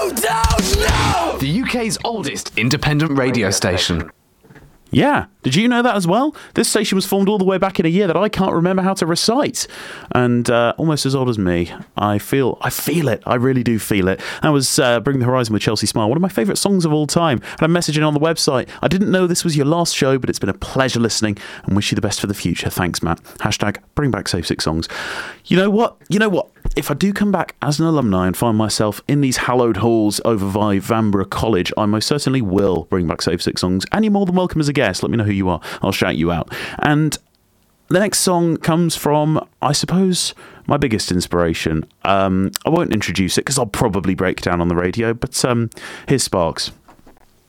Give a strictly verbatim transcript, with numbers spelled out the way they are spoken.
The U K's oldest independent radio station. Yeah, did you know that as well? This station was formed all the way back in a year that I can't remember how to recite, and uh, almost as old as me. I feel, I feel it. I really do feel it. That was uh, Bring the Horizon with Chelsea Smile, one of my favourite songs of all time. And I'm messaging on the website. I didn't know this was your last show, but it's been a pleasure listening, and wish you the best for the future. Thanks, Matt. Hashtag Bring Back Safe Six Songs. You know what? You know what? If I do come back as an alumni and find myself in these hallowed halls over by Vanbrugh College, I most certainly will bring back Save Six Songs. And you're more than welcome as a guest. Let me know who you are. I'll shout you out. And the next song comes from, I suppose, my biggest inspiration. Um, I won't introduce it because I'll probably break down on the radio, but um, here's Sparks.